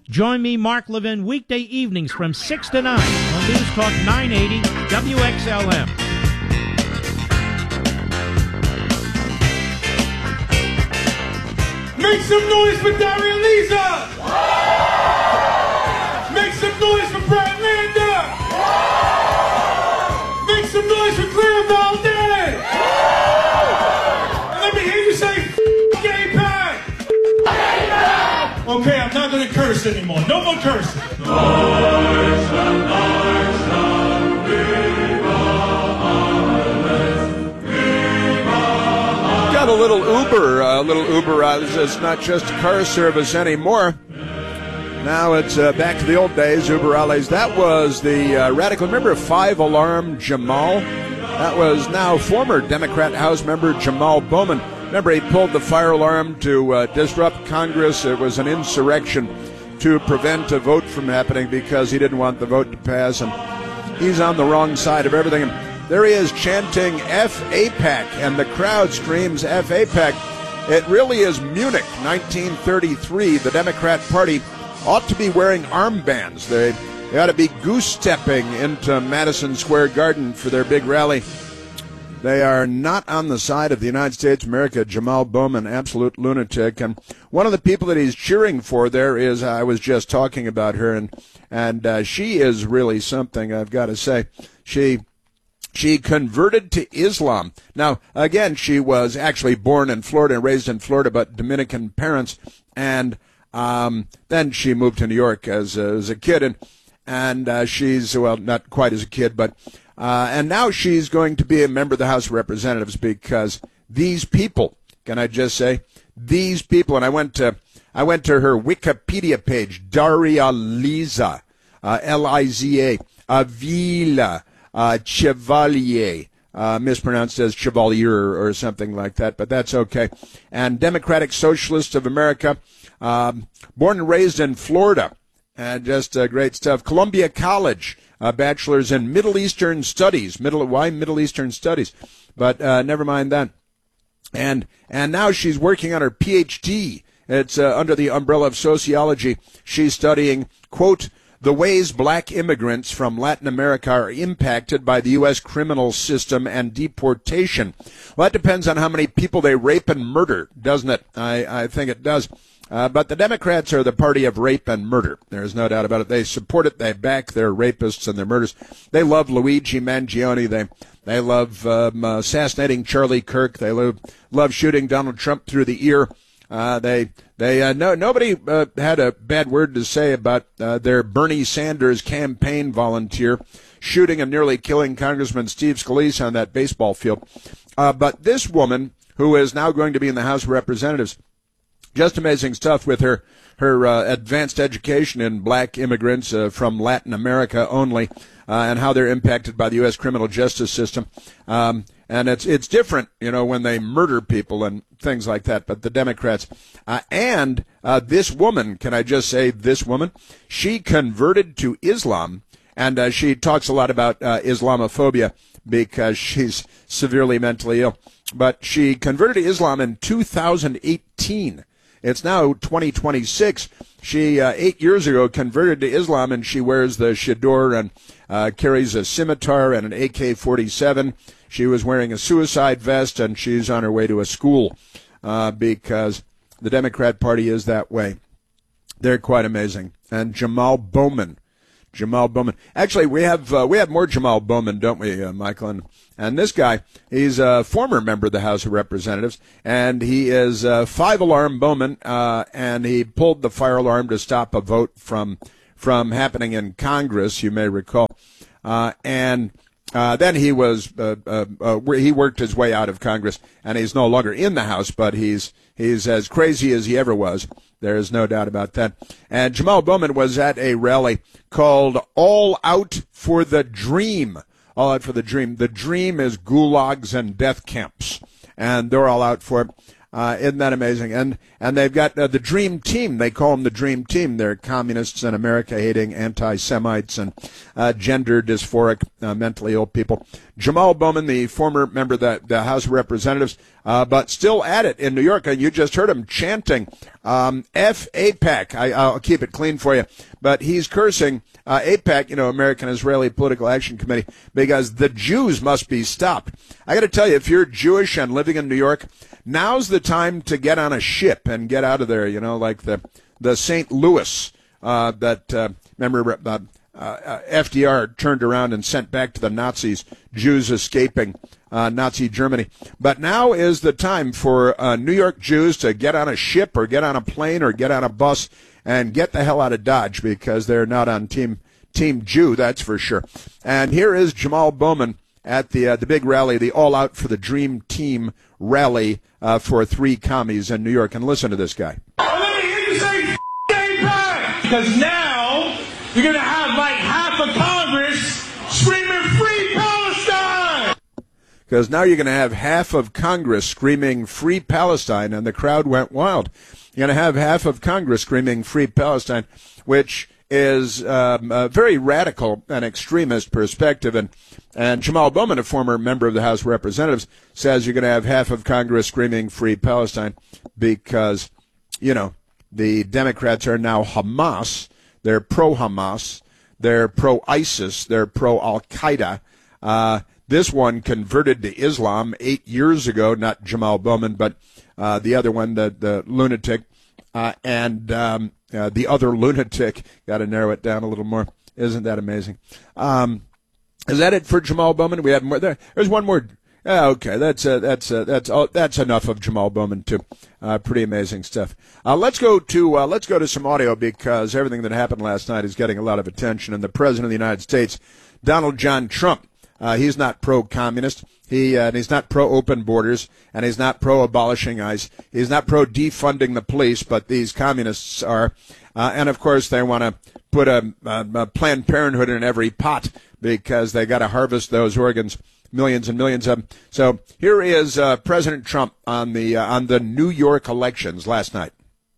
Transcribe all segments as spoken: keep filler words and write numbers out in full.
Join me, Mark Levin, weekday evenings from six to nine on News Talk nine eighty W X L M. Make some noise for Daria Lisa! Make some noise for Brad Lander! Make some noise for Claire Valdez! And let me hear you say, F*** gay pack! Okay, I'm not gonna curse anymore. No more cursing. Deutschland, Deutschland, viva alles, viva alles. Got a little Uber, a little Uber. Uh, it's not just a car service anymore. Now it's uh, back to the old days, Uber Alles. That was the uh, radical, remember Five Alarm Jamal? That was now former Democrat House member Jamal Bowman. Remember, he pulled the fire alarm to uh, disrupt Congress. It was an insurrection to prevent a vote from happening because he didn't want the vote to pass. And he's on the wrong side of everything. And there he is chanting F A PAC, and the crowd screams F A PAC. It really is Munich, nineteen thirty-three. The Democrat Party ought to be wearing armbands. They, they ought to be goose-stepping into Madison Square Garden for their big rally. They are not on the side of the United States of America. Jamal Bowman, absolute lunatic. And one of the people that he's cheering for there is, I was just talking about her, and and uh, she is really something, I've got to say. She she converted to Islam. Now, again, she was actually born in Florida and raised in Florida, but Dominican parents. And um, then she moved to New York as, uh, as a kid. And, and uh, she's, well, not quite as a kid, but... Uh, and now she's going to be a member of the House of Representatives because these people, can I just say, these people, and I went to I went to her Wikipedia page, Daria Liza, uh, L I Z A, Avila, uh, Chevalier, uh, mispronounced as Chevalier or something like that, but that's okay. And Democratic Socialists of America, um, born and raised in Florida, and just uh, great stuff. Columbia College. A bachelor's in Middle Eastern Studies. Middle why Middle Eastern Studies? But uh, never mind that. And and now she's working on her P H D. It's uh, under the umbrella of sociology. She's studying, quote, the ways black immigrants from Latin America are impacted by the U S criminal system and deportation. Well, that depends on how many people they rape and murder, doesn't it? I, I think it does. Uh, but the Democrats are the party of rape and murder. There's no doubt about it. They support it. They back their rapists and their murders. They love Luigi Mangione. They they love um, assassinating Charlie Kirk. They love, love shooting Donald Trump through the ear. Uh, they they uh, no nobody uh, had a bad word to say about uh, their Bernie Sanders campaign volunteer shooting and nearly killing Congressman Steve Scalise on that baseball field. Uh, but this woman, who is now going to be in the House of Representatives, just amazing stuff with her her uh, advanced education in black immigrants uh, from Latin America only, uh, and how they're impacted by the U S criminal justice system. Um, and it's it's different, you know, when they murder people and things like that. But the Democrats uh, and uh, this woman, can I just say this woman? She converted to Islam, and uh, she talks a lot about uh, Islamophobia because she's severely mentally ill. But she converted to Islam in two thousand eighteen. It's now twenty twenty-six. She, uh, eight years ago, converted to Islam, and she wears the chador and uh, carries a scimitar and an A K forty-seven. She was wearing a suicide vest, and she's on her way to a school uh, because the Democrat Party is that way. They're quite amazing. And Jamal Bowman. Jamal Bowman. Actually, we have uh, we have more Jamal Bowman, don't we, uh, Michael? And, and this guy, he's a former member of the House of Representatives, and he is uh, Five Alarm Bowman, uh, and he pulled the fire alarm to stop a vote from from happening in Congress, you may recall. Uh, and uh, then he was uh, uh, uh, he worked his way out of Congress, and he's no longer in the House, but he's he's as crazy as he ever was. There is no doubt about that. And Jamal Bowman was at a rally called All Out for the Dream. All Out for the Dream. The dream is gulags and death camps, and they're all out for it. Uh, isn't that amazing? And and they've got uh, the Dream Team. They call them the Dream Team. They're communists and America-hating anti-Semites and uh, gender dysphoric, uh, mentally ill people. Jamal Bowman, the former member of the, the House of Representatives, uh, but still at it in New York. And you just heard him chanting um, F AIPAC. I, I'll keep it clean for you. But he's cursing uh, AIPAC, you know, American Israeli Political Action Committee, because the Jews must be stopped. I got to tell you, if you're Jewish and living in New York, now's the time to get on a ship and get out of there, you know, like the, the Saint Louis uh, that, uh, remember, uh, uh, F D R turned around and sent back to the Nazis, Jews escaping uh, Nazi Germany. But now is the time for uh, New York Jews to get on a ship or get on a plane or get on a bus and get the hell out of Dodge, because they're not on Team Team Jew, that's for sure. And here is Jamal Bowman at the uh, the big rally, the All Out for the Dream Team rally uh, for three commies in New York. And listen to this guy. Let me hear you say AIPAC! Because now you're going to have like half of Congress screaming Free Palestine! Because now you're going to have half of Congress screaming Free Palestine, and the crowd went wild. You're going to have half of Congress screaming Free Palestine, which is um, a very radical and extremist perspective. And, and Jamal Bowman, a former member of the House of Representatives, says you're going to have half of Congress screaming Free Palestine because, you know, the Democrats are now Hamas. They're pro-Hamas. They're pro-ISIS. They're pro-Al-Qaeda. Uh, this one converted to Islam eight years ago, not Jamal Bowman, but uh, the other one, the, the lunatic. Uh, and um, uh, the other lunatic, got to narrow it down a little more. Isn't that amazing? Um, is that it for Jamal Bowman? We had more. There, there's one more. Uh, okay, that's uh, that's uh, that's uh, that's enough of Jamal Bowman too. Uh, pretty amazing stuff. Uh, let's go to uh, let's go to some audio, because everything that happened last night is getting a lot of attention. And the President of the United States, Donald John Trump, uh, he's not pro-communist. He uh, and he's not pro-open borders, and he's not pro-abolishing ICE. He's not pro-defunding the police, but these communists are. Uh, and, of course, they want to put a, a, a Planned Parenthood in every pot because they got to harvest those organs, millions and millions of them. So here is uh, President Trump on the uh, on the New York elections last night.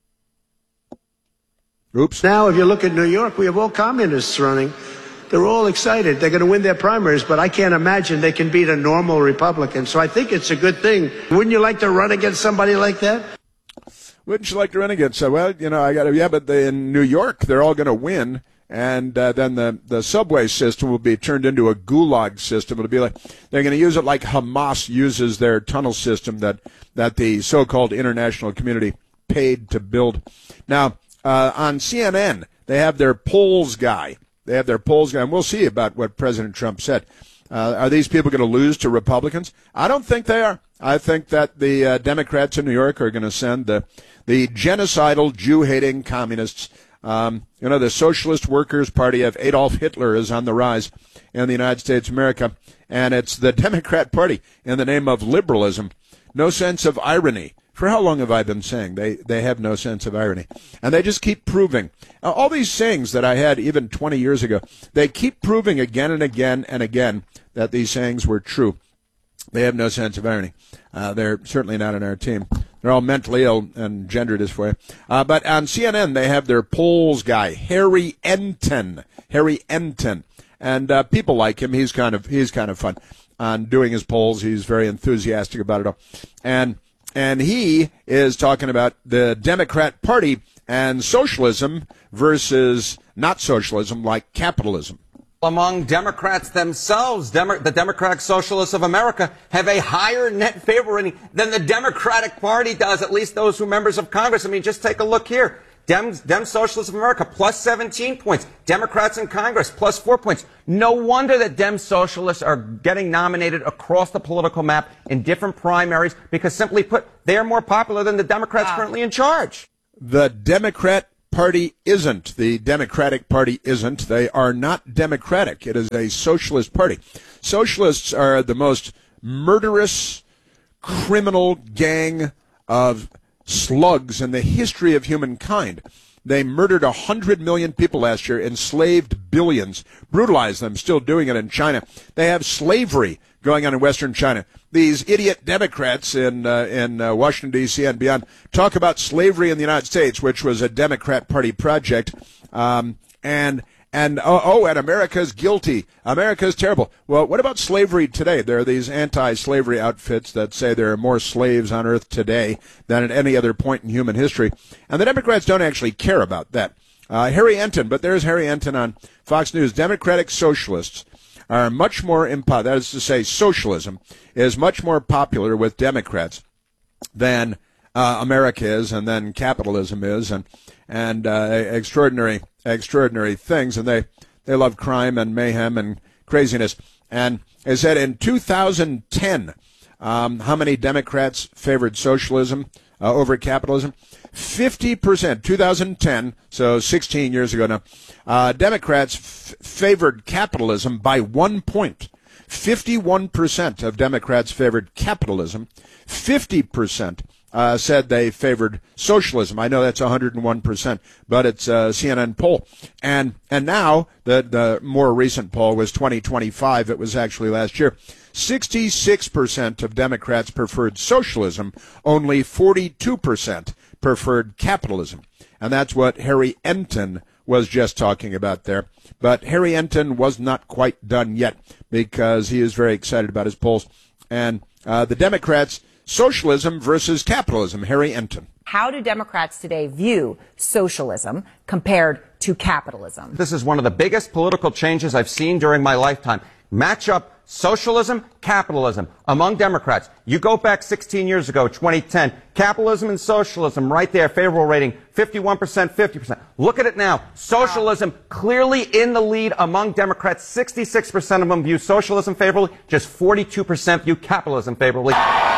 Oops. Now, if you look at New York, we have all communists running. They're all excited. They're going to win their primaries, but I can't imagine they can beat a normal Republican. So I think it's a good thing. Wouldn't you like to run against somebody like that? Wouldn't you like to run against? So, well, you know, I got to, yeah, but they, in New York, they're all going to win. And uh, then the, the subway system will be turned into a gulag system. It'll be like, they're going to use it like Hamas uses their tunnel system that, that the so-called international community paid to build. Now, uh, on C N N, they have their polls guy. They have their polls guy, and we'll see about what President Trump said. Uh, are these people going to lose to Republicans? I don't think they are. I think that the uh, Democrats in New York are going to send the the genocidal, Jew-hating communists. Um, you know, the Socialist Workers' Party of Adolf Hitler is on the rise in the United States of America, and it's the Democrat Party in the name of liberalism. No sense of irony. For how long have I been saying they, they have no sense of irony? And they just keep proving. Uh, all these sayings that I had even twenty years ago, they keep proving again and again and again that these sayings were true. They have no sense of irony. Uh, they're certainly not on our team. They're all mentally ill and gendered this way. Uh, but on C N N, they have their polls guy, Harry Enton. Harry Enton. And uh, people like him. He's kind of he's kind of fun on doing his polls. He's very enthusiastic about it all. And And he is talking about the Democrat Party and socialism versus not socialism, like capitalism. Among Democrats themselves, Demo- the Democratic Socialists of America have a higher net favor rating than the Democratic Party does, at least those who are members of Congress. I mean, just take a look here. Dem, Dem Socialists of America, plus seventeen points. Democrats in Congress, plus four points. No wonder that Dem Socialists are getting nominated across the political map in different primaries, because simply put, they are more popular than the Democrats wow. currently in charge. The Democrat Party isn't. The Democratic Party isn't. They are not democratic. It is a socialist party. Socialists are the most murderous, criminal gang of slugs in the history of humankind. They murdered a hundred million people last year, enslaved billions, brutalized them, still doing it in China. They have slavery going on in Western China. These idiot Democrats in uh, in uh, Washington, D C and beyond talk about slavery in the United States, which was a Democrat Party project, um, and And, oh, oh, and America's guilty. America's terrible. Well, what about slavery today? There are these anti-slavery outfits that say there are more slaves on earth today than at any other point in human history. And the Democrats don't actually care about that. Uh, Harry Enton, but there's Harry Enton on Fox News. Democratic socialists are much more, impo- that is to say, socialism is much more popular with Democrats than uh, America is, and then capitalism is, and and uh, extraordinary extraordinary things, and they they love crime and mayhem and craziness. And they said in two thousand ten, um, how many Democrats favored socialism uh, over capitalism? fifty percent. two thousand ten, so sixteen years ago now, uh, Democrats f- favored capitalism by one point. fifty-one percent of Democrats favored capitalism. fifty percent uh, said they favored socialism. I know that's one hundred one percent, but it's a C N N poll. And and now, the, the more recent poll was twenty twenty-five. It was actually last year. sixty-six percent of Democrats preferred socialism. Only forty-two percent preferred capitalism. And that's what Harry Enton was just talking about there. But Harry Enton was not quite done yet because he is very excited about his polls. And uh, the Democrats, socialism versus capitalism, Harry Enton. How do Democrats today view socialism compared to capitalism? This is one of the biggest political changes I've seen during my lifetime. Match up socialism, capitalism among Democrats. You go back sixteen years ago, twenty ten, capitalism and socialism right there, favorable rating, fifty-one percent, fifty percent. Look at it now. Socialism clearly in the lead among Democrats. sixty-six percent of them view socialism favorably, just forty-two percent view capitalism favorably.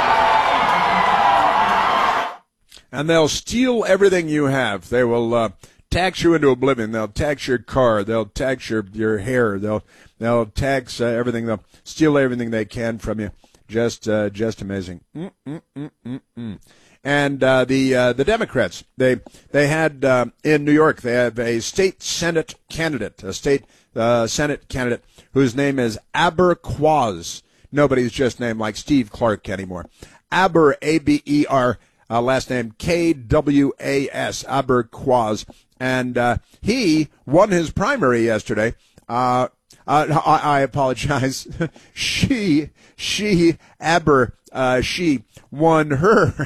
And they'll steal everything you have. They will uh, tax you into oblivion. They'll tax your car. They'll tax your, your hair. They'll they'll tax uh, everything. They'll steal everything they can from you. Just uh, just amazing. Mm, mm, mm, mm, mm. And uh, the uh, the Democrats, they they had uh, in New York, they have a state Senate candidate, a state uh, Senate candidate whose name is Aber Quaz. Nobody's just named like Steve Clark anymore. Aber, A B E R. Uh, last name K W A S, Aber Quaz. And uh, he won his primary yesterday. Uh, uh, I, I apologize. she, she, Aber, uh, she won her,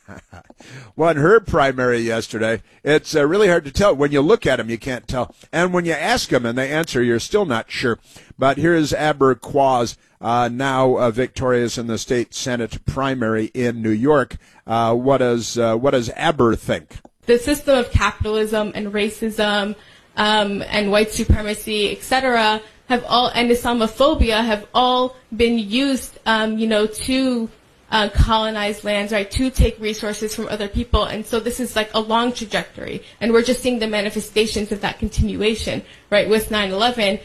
won her primary yesterday. It's uh, really hard to tell. When you look at them, you can't tell. And when you ask them and they answer, you're still not sure. But here's Aber Quaz. Uh, now uh, victorious in the state Senate primary in New York. Uh, what does uh, what does Aber think? The system of capitalism and racism um, and white supremacy, et cetera, have all and Islamophobia have all been used, um, you know, to uh, colonize lands, right, to take resources from other people, and so this is like a long trajectory, and we're just seeing the manifestations of that continuation, right, with nine eleven.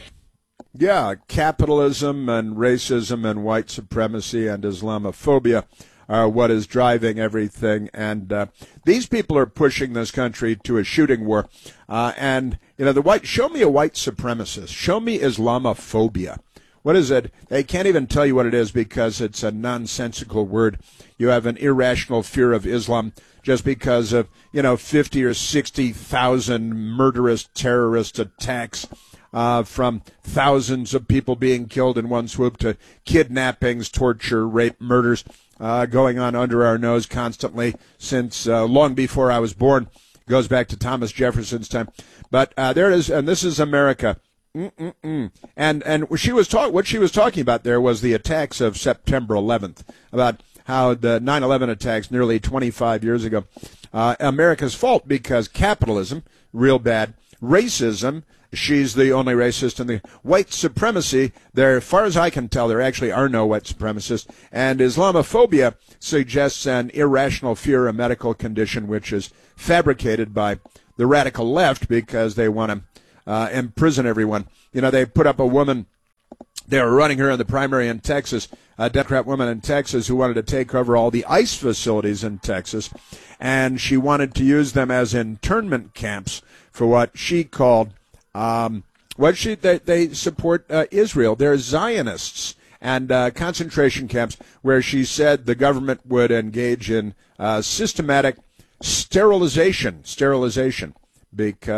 Yeah, capitalism and racism and white supremacy and Islamophobia are what is driving everything. And uh, these people are pushing this country to a shooting war. Uh, and, you know, the white, show me a white supremacist. Show me Islamophobia. What is it? They can't even tell you what it is because it's a nonsensical word. You have an irrational fear of Islam just because of, you know, fifty or sixty thousand murderous terrorist attacks. Uh, from thousands of people being killed in one swoop to kidnappings, torture, rape, murders uh, going on under our nose constantly since uh, long before I was born. Goes back to Thomas Jefferson's time. But uh, there it is, and this is America. Mm-mm-mm. And and she was talk- what she was talking about there was the attacks of September eleventh, about how the nine eleven attacks nearly twenty-five years ago. Uh, America's fault because capitalism, real bad, racism, she's the only racist, in the white supremacy, there, as far as I can tell, there actually are no white supremacists. And Islamophobia suggests an irrational fear, a medical condition which is fabricated by the radical left because they want to uh, imprison everyone. You know, they put up a woman, they were running her in the primary in Texas, a Democrat woman in Texas who wanted to take over all the ICE facilities in Texas, and she wanted to use them as internment camps for what she called Um, what she they, they support uh, Israel. They're Zionists and uh, concentration camps where she said the government would engage in uh, systematic sterilization, sterilization, because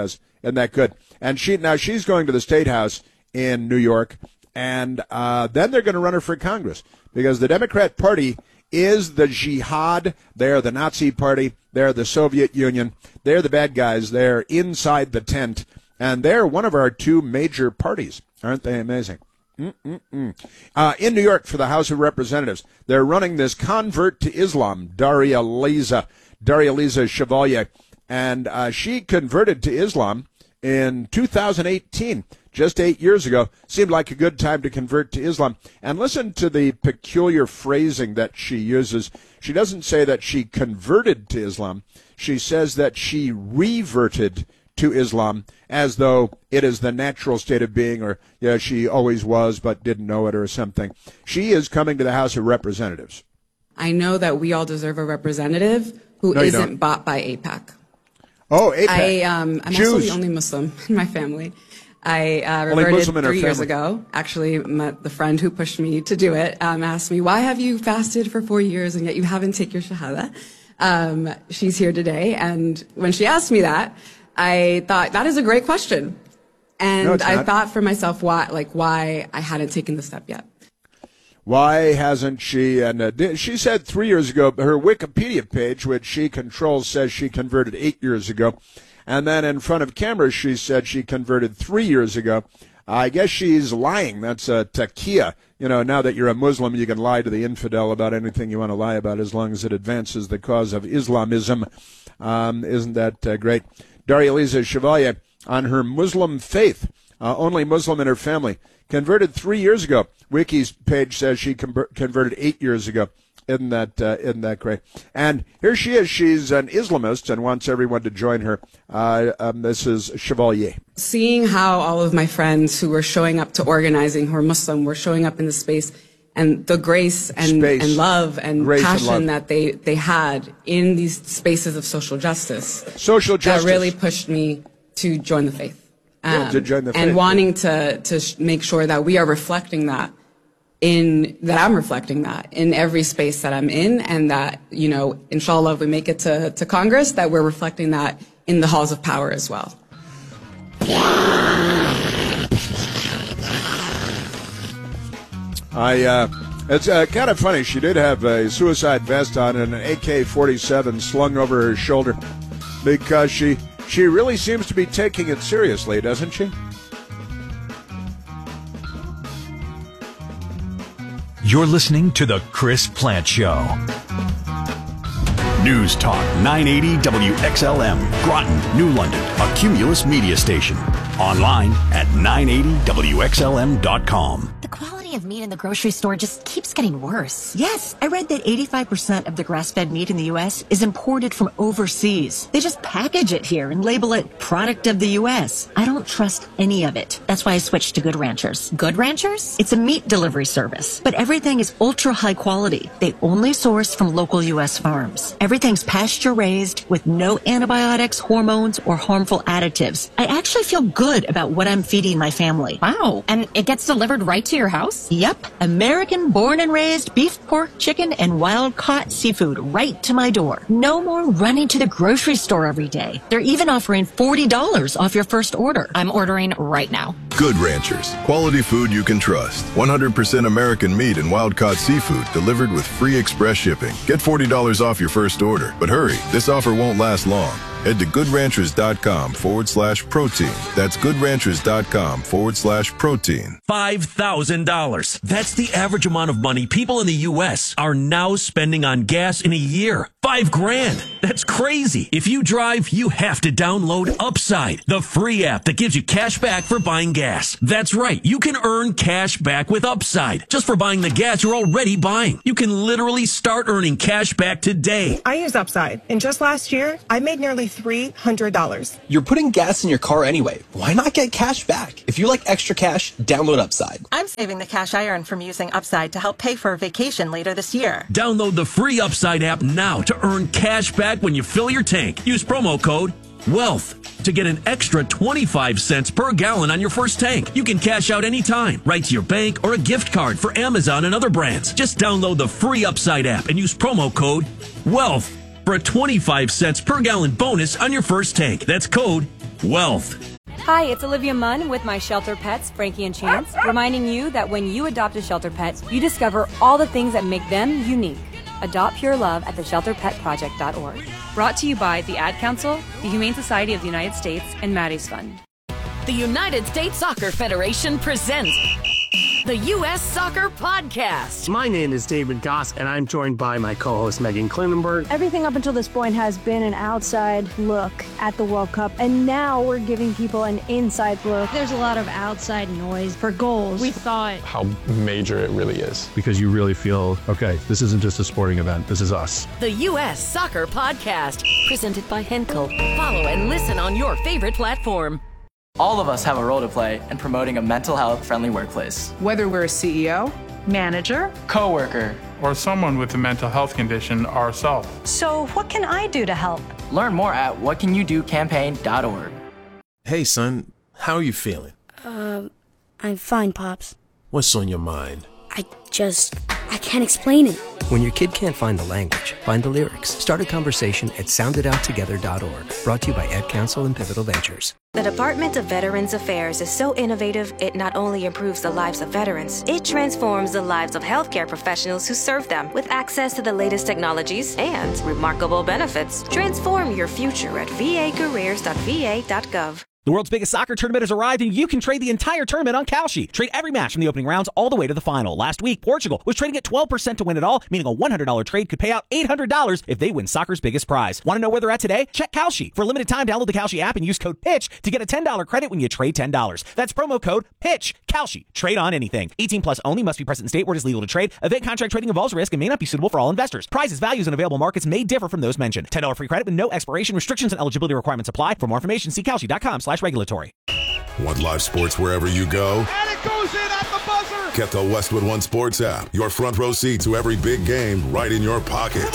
Isn't that good? And she now she's going to the State House in New York, and uh, then they're going to run her for Congress because the Democrat Party is the jihad. They're the Nazi Party. They're the Soviet Union. They're the bad guys. They're inside the tent, and they're one of our two major parties. Aren't they amazing? Mm-mm-mm. Uh, in New York for the House of Representatives, they're running this convert to Islam, Daria Liza, Daria Liza Chevalier, and uh, she converted to Islam in two thousand eighteen, just eight years ago. Seemed like a good time to convert to Islam. And listen to the peculiar phrasing that she uses. She doesn't say that she converted to Islam. She says that she reverted to Islam, as though it is the natural state of being, or yeah, she always was but didn't know it, or something. She is coming to the House of Representatives. I know that we all deserve a representative who no, isn't bought by AIPAC. Oh, AIPAC. I, um, I'm Jews. also the only Muslim in my family. I uh, Only reverted Muslim in her three years family. ago. Actually, my, the friend who pushed me to do it um, asked me, why have you fasted for four years and yet you haven't taken your Shahada? Um, she's here today. And when she asked me that, I thought, that is a great question. And No, it's I not. thought for myself, why, like, why I hadn't taken the step yet. Why hasn't she? And uh, did- she said three years ago, her Wikipedia page, which she controls, says she converted eight years ago. And then in front of cameras, she said she converted three years ago. I guess she's lying. That's a taqiyya. You know, now that you're a Muslim, you can lie to the infidel about anything you want to lie about as long as it advances the cause of Islamism. Um, isn't that uh, great? Daria Liza Chevalier, on her Muslim faith, uh, only Muslim in her family, converted three years ago. Wiki's page says she conver- converted eight years ago. Isn't that, uh, isn't that great? And here she is. She's an Islamist and wants everyone to join her. Uh, um, this is Chevalier. Seeing how all of my friends who were showing up to organizing, who are Muslim, were showing up in the space, and the grace and, Space. and love and Grace and passion love. that they, they had in these spaces of social justice. Social justice. That really pushed me to join the faith. Yeah, to join the faith, and wanting to, to sh- make sure that we are reflecting that in, that I'm reflecting that in every space that I'm in, and that, you know, inshallah, if we make it to, to Congress, that we're reflecting that in the halls of power as well. I, uh, it's uh, kind of funny. She did have a suicide vest on and an A K forty-seven slung over her shoulder because she she really seems to be taking it seriously, doesn't she? You're listening to The Chris Plant Show. News Talk nine eighty W X L M, Groton, New London, a Cumulus media station. Online at nine eighty W X L M dot com. The quality of meat in the grocery store just keeps getting worse. Yes, I read that eighty-five percent of the grass-fed meat in the U S is imported from overseas. They just package it here and label it product of the U S. I don't trust any of it. That's why I switched to Good Ranchers. Good Ranchers? It's a meat delivery service, but everything is ultra high quality. They only source from local U S farms. Everything's pasture-raised with no antibiotics, hormones, or harmful additives. I actually feel good about what I'm feeding my family. Wow. And it gets delivered right to your house? Yep. American born and raised beef, pork, chicken, and wild caught seafood right to my door. No more running to the grocery store every day. They're even offering forty dollars off your first order. I'm ordering right now. Good Ranchers. Quality food you can trust. one hundred percent American meat and wild-caught seafood delivered with free express shipping. Get forty dollars off your first order. But hurry, this offer won't last long. Head to goodranchers.com forward slash protein. That's goodranchers.com forward slash protein. five thousand dollars. That's the average amount of money people in the U S are now spending on gas in a year. Five grand. That's crazy. If you drive, you have to download Upside, the free app that gives you cash back for buying gas. That's right. You can earn cash back with Upside just for buying the gas you're already buying. You can literally start earning cash back today. I use Upside, and just last year, I made nearly three hundred dollars. You're putting gas in your car anyway. Why not get cash back? If you like extra cash, download Upside. I'm saving the cash I earn from using Upside to help pay for a vacation later this year. Download the free Upside app now to earn cash back when you fill your tank. Use promo code WEALTH to get an extra twenty-five cents per gallon on your first tank. You can cash out anytime, right to your bank or a gift card for Amazon and other brands. Just download the free Upside app and use promo code WEALTH for a twenty-five cents per gallon bonus on your first tank. That's code WEALTH. Hi, it's Olivia Munn with my shelter pets, Frankie and Chance, reminding you that when you adopt a shelter pet, you discover all the things that make them unique. Adopt pure love at the shelter pet project dot org. Brought to you by the Ad Council, the Humane Society of the United States, and Maddie's Fund. The United States Soccer Federation presents the U S Soccer Podcast. My name is David Goss, and I'm joined by my co-host Megan Klinenberg. Everything up until this point has been an outside look at the World Cup, and now we're giving people an inside look. There's a lot of outside noise for goals. We thought how major it really is, because you really feel, okay, this isn't just a sporting event, this is us. The U S Soccer Podcast, presented by Henkel. Follow and listen on your favorite platform. All of us have a role to play in promoting a mental health friendly workplace. Whether we're a C E O, manager, coworker, or someone with a mental health condition ourselves. So what can I do to help? Learn more at what can you do campaign dot org. Hey son, how are you feeling? Um, uh, I'm fine, Pops. What's on your mind? I just, I can't explain it. When your kid can't find the language, find the lyrics. Start a conversation at sound it out together dot org. Brought to you by Ad Council and Pivotal Ventures. The Department of Veterans Affairs is so innovative, it not only improves the lives of veterans, it transforms the lives of healthcare professionals who serve them with access to the latest technologies and remarkable benefits. Transform your future at v a careers dot v a dot gov. The world's biggest soccer tournament has arrived, and you can trade the entire tournament on Kalshi. Trade every match from the opening rounds all the way to the final. Last week, Portugal was trading at twelve percent to win it all, meaning a one hundred dollars trade could pay out eight hundred dollars if they win soccer's biggest prize. Want to know where they're at today? Check Kalshi. For a limited time, download the Kalshi app and use code PITCH to get a ten dollars credit when you trade ten dollars. That's promo code PITCH. Kalshi. Trade on anything. eighteen plus only. Must be present in state where it is legal to trade. Event contract trading involves risk and may not be suitable for all investors. Prizes, values, and available markets may differ from those mentioned. ten dollars free credit with no expiration. Restrictions and eligibility requirements apply. For more information, see kalshi dot com slash regulatory. Want live sports wherever you go? And it goes in at the buzzer! Get the Westwood One Sports app. Your front row seat to every big game right in your pocket.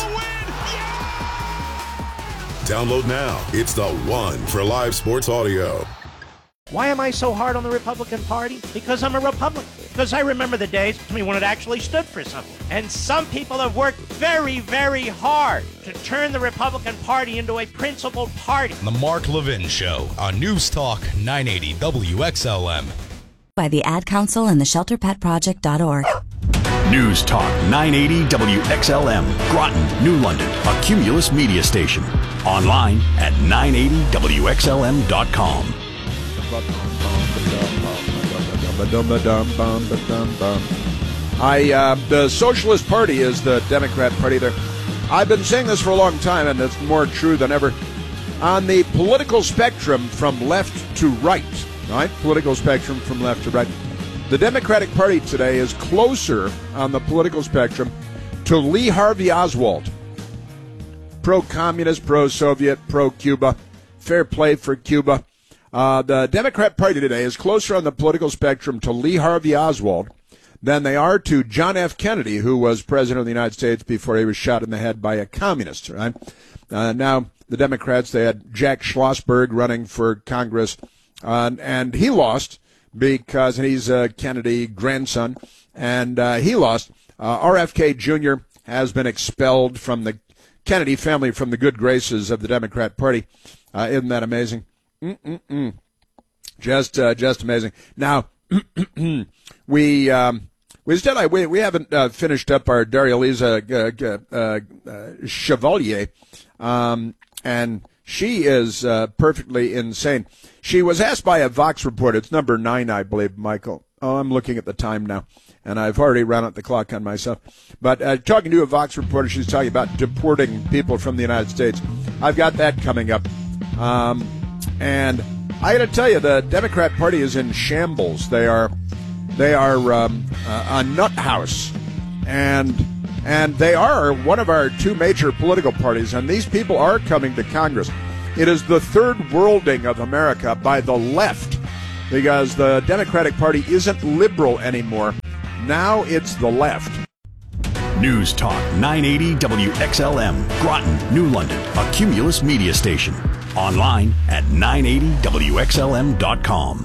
Download now. It's the one for live sports audio. Why am I so hard on the Republican Party? Because I'm a Republican. Because I remember the days to me when it actually stood for something. And some people have worked very, very hard to turn the Republican Party into a principled party. The Mark Levin Show on News Talk nine eighty W X L M. By the Ad Council and the shelter pet project dot org. News Talk nine eighty W X L M, Groton, New London, a Cumulus media station. Online at nine eighty W X L M dot com. I, uh, the Socialist Party is the Democrat Party there. I've been saying this for a long time, and it's more true than ever. On the political spectrum from left to right, right? Political spectrum from left to right. The Democratic Party today is closer on the political spectrum to Lee Harvey Oswald. Pro-communist, pro-Soviet, pro-Cuba. Fair play for Cuba. Uh, the Democrat Party today is closer on the political spectrum to Lee Harvey Oswald than they are to John F. Kennedy, who was president of the United States before he was shot in the head by a communist. Right? Uh, now, the Democrats, they had Jack Schlossberg running for Congress, uh, and he lost because and he's a Kennedy grandson, and uh, he lost. Uh, R F K Junior has been expelled from the Kennedy family, from the good graces of the Democrat Party. Uh, isn't that amazing? Mm-mm-mm. Just, uh, just amazing. Now, we, um, we still, we, we haven't uh, finished up our Daria-Liza uh, uh, uh, Chevalier, um, and she is uh, perfectly insane. She was asked by a Vox reporter. It's number nine, I believe, Michael. Oh, I'm looking at the time now, and I've already run out the clock on myself. But uh, talking to a Vox reporter, she's talking about deporting people from the United States. I've got that coming up. Um, And I got to tell you, the Democrat Party is in shambles. They are, they are um, a nut house, and and they are one of our two major political parties. And these people are coming to Congress. It is the third worlding of America by the left, because the Democratic Party isn't liberal anymore. Now it's the left. News Talk nine eighty W X L M, Groton, New London, a Cumulus media station. Online at nine eighty W X L M dot com.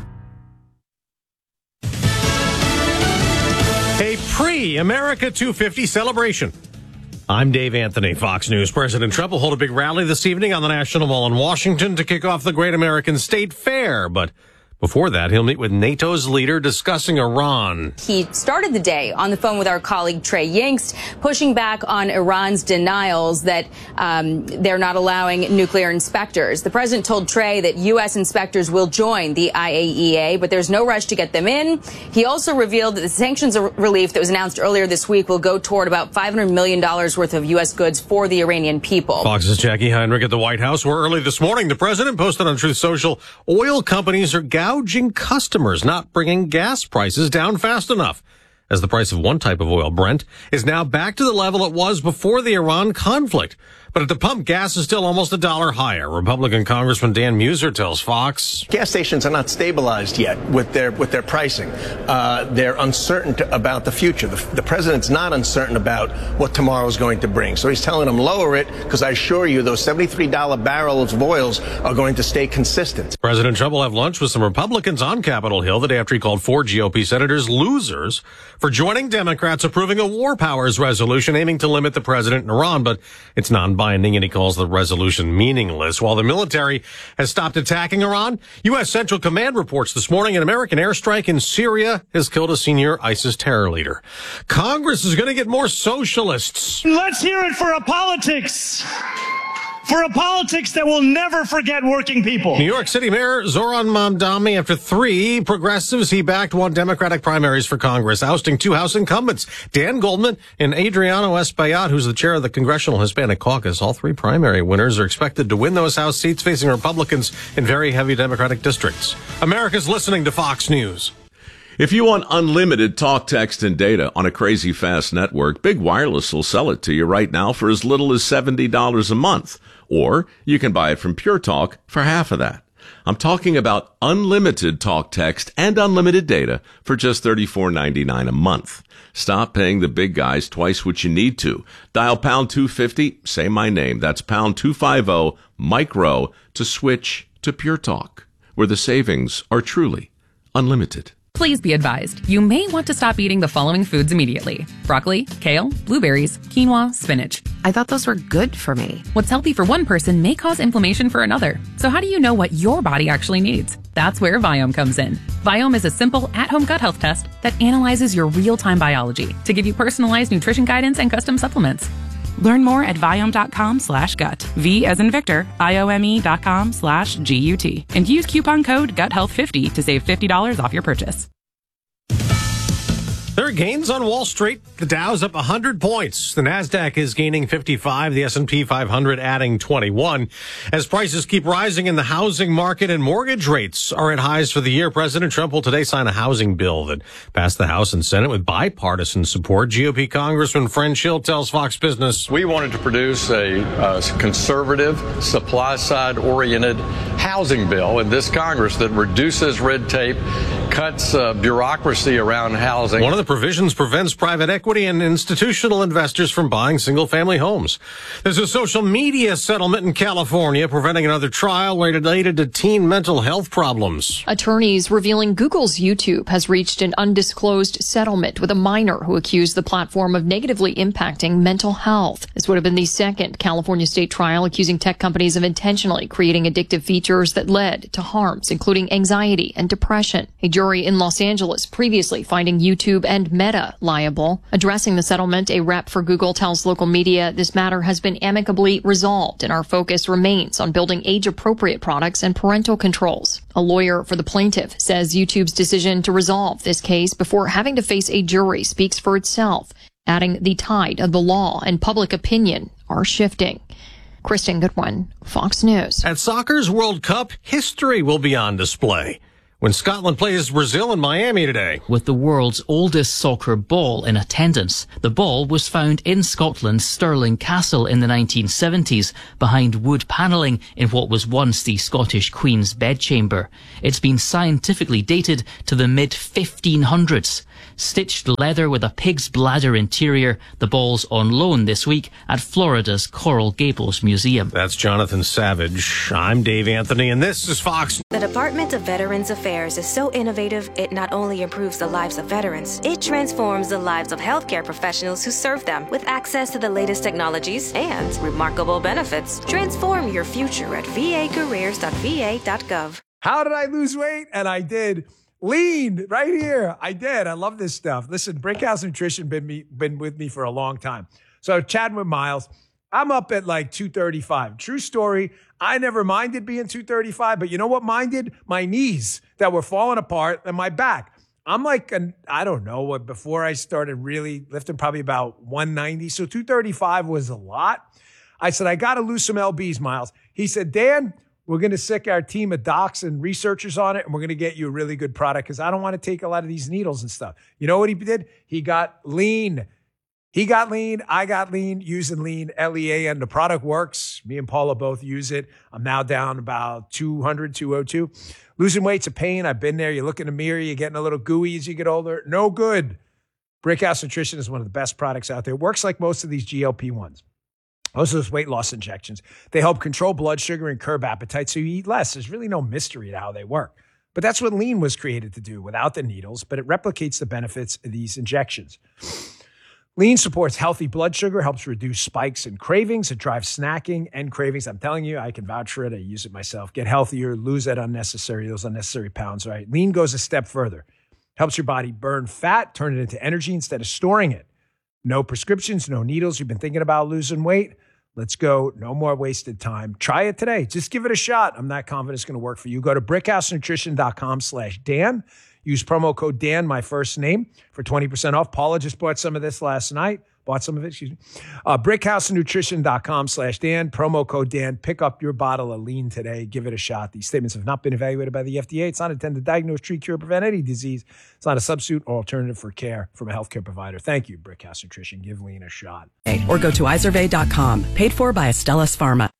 A pre-America two fifty celebration. I'm Dave Anthony, Fox News. President Trump will hold a big rally this evening on the National Mall in Washington to kick off the Great American State Fair, but Before that, he'll meet with NATO's leader discussing Iran. He started the day on the phone with our colleague Trey Yingst, pushing back on Iran's denials that um, they're not allowing nuclear inspectors. The president told Trey that U S inspectors will join the I A E A, but there's no rush to get them in. He also revealed that the sanctions relief that was announced earlier this week will go toward about five hundred million dollars worth of U S goods for the Iranian people. Fox's Jackie Heinrich at the White House, where early this morning the president posted on Truth Social, oil companies are gouging customers, not bringing gas prices down fast enough, as the price of one type of oil, Brent, is now back to the level it was before the Iran conflict. But at the pump, gas is still almost a dollar higher. Republican Congressman Dan Muser tells Fox. Gas stations are not stabilized yet with their with their pricing. Uh, they're uncertain to, about the future. The, the president's not uncertain about what tomorrow is going to bring. So he's telling them lower it because I assure you those seventy-three dollar barrels of oils are going to stay consistent. President Trump will have lunch with some Republicans on Capitol Hill the day after he called four G O P senators losers for joining Democrats approving a war powers resolution aiming to limit the president in Iran, but it's non-binding. And he calls the resolution meaningless. While the military has stopped attacking Iran, U S Central Command reports this morning an American airstrike in Syria has killed a senior ISIS terror leader. Congress is going to get more socialists. Let's hear it for a politics. For a politics that will never forget working people. New York City Mayor Zoran Mamdani, after three progressives, he backed one Democratic primaries for Congress, ousting two House incumbents, Dan Goldman and Adriano Espaillat, who's the chair of the Congressional Hispanic Caucus. All three primary winners are expected to win those House seats, facing Republicans in very heavy Democratic districts. America's listening to Fox News. If you want unlimited talk, text, and data on a crazy fast network, Big Wireless will sell it to you right now for as little as seventy dollars a month. Or you can buy it from Pure Talk for half of that. I'm talking about unlimited talk, text, and unlimited data for just thirty-four ninety-nine a month. Stop paying the big guys twice what you need to. Dial pound two fifty, say my name. That's pound two fifty, micro, to switch to Pure Talk, where the savings are truly unlimited. Please be advised, you may want to stop eating the following foods immediately. Broccoli, kale, blueberries, quinoa, spinach. I thought those were good for me. What's healthy for one person may cause inflammation for another. So how do you know what your body actually needs? That's where Viome comes in. Viome is a simple, at-home gut health test that analyzes your real-time biology to give you personalized nutrition guidance and custom supplements. Learn more at Viome.com slash gut. V as in Victor, I-O-M-E dot com slash G-U-T. And use coupon code gut health fifty to save fifty dollars off your purchase. There are gains on Wall Street. The Dow's up one hundred points. The Nasdaq is gaining fifty-five. The S and P five hundred adding twenty-one. As prices keep rising in the housing market and mortgage rates are at highs for the year, President Trump will today sign a housing bill that passed the House and Senate with bipartisan support. G O P Congressman French Hill tells Fox Business. We wanted to produce a uh, conservative, supply-side oriented housing bill in this Congress that reduces red tape, cuts uh, bureaucracy around housing. One of the provisions prevents private equity and institutional investors from buying single-family homes. There's a social media settlement in California preventing another trial related to teen mental health problems. Attorneys revealing Google's YouTube has reached an undisclosed settlement with a minor who accused the platform of negatively impacting mental health. This would have been the second California state trial accusing tech companies of intentionally creating addictive features that led to harms, including anxiety and depression. A jury in Los Angeles previously finding YouTube and Meta liable. Addressing the settlement, a rep for Google tells local media this matter has been amicably resolved and our focus remains on building age-appropriate products and parental controls. A lawyer for the plaintiff says YouTube's decision to resolve this case before having to face a jury speaks for itself, adding the tide of the law and public opinion are shifting. Kristen Goodwin, Fox News. At soccer's World Cup, history will be on display when Scotland plays Brazil in Miami today. With the world's oldest soccer ball in attendance, the ball was found in Scotland's Stirling Castle in the nineteen seventies, behind wood panelling in what was once the Scottish Queen's bedchamber. It's been scientifically dated to the mid fifteen hundreds. Stitched leather with a pig's bladder interior, the ball's on loan this week at Florida's Coral Gables Museum. That's Jonathan Savage. I'm Dave Anthony, and this is Fox. The Department of Veterans Affairs is so innovative, it not only improves the lives of veterans, it transforms the lives of healthcare professionals who serve them. With access to the latest technologies and remarkable benefits, transform your future at v a careers dot v a dot gov. How did I lose weight? And I did. Lean right here. I did. I love this stuff. Listen, Brickhouse Nutrition been me been with me for a long time. So chatting with Miles, I'm up at like two thirty-five. True story. I never minded being two thirty-five, but you know what minded? My knees that were falling apart and my back. I'm like, an, I don't know what, before I started really lifting, probably about one ninety. So two thirty-five was a lot. I said, I got to lose some L Bs, Miles. He said, Dan, we're going to sick our team of docs and researchers on it, and we're going to get you a really good product because I don't want to take a lot of these needles and stuff. You know what he did? He got lean. He got lean. I got lean using lean, L E A N. The product works. Me and Paula both use it. I'm now down about two hundred, two oh two. Losing weight's a pain. I've been there. You look in the mirror, you're getting a little gooey as you get older. No good. Brickhouse Nutrition is one of the best products out there. It works like most of these G L P ones. Most of those weight loss injections. They help control blood sugar and curb appetite so you eat less. There's really no mystery to how they work. But that's what lean was created to do without the needles, but it replicates the benefits of these injections. Lean supports healthy blood sugar, helps reduce spikes and cravings. It drives snacking and cravings. I'm telling you, I can vouch for it. I use it myself. Get healthier, lose that unnecessary, those unnecessary pounds, right? Lean goes a step further. Helps your body burn fat, turn it into energy instead of storing it. No prescriptions, no needles. You've been thinking about losing weight? Let's go. No more wasted time. Try it today. Just give it a shot. I'm not confident it's going to work for you. Go to brickhousenutrition.com slash Dan. Use promo code Dan, my first name, for twenty percent off. Paula just bought some of this last night. Bought some of it, excuse me. Uh, brickhousenutrition.com slash Dan. Promo code Dan. Pick up your bottle of lean today. Give it a shot. These statements have not been evaluated by the F D A. It's not intended to diagnose, treat, cure, prevent any disease. It's not a substitute or alternative for care from a healthcare provider. Thank you, Brickhouse Nutrition. Give lean a shot. Or go to iservay dot com. Paid for by Astellas Pharma.